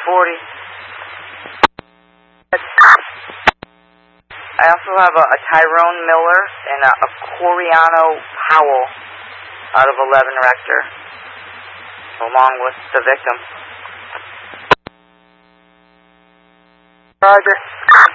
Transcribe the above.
40. I also have a Tyrone Miller and a Coriano Powell out of 11 Rector, along with the victim. Roger.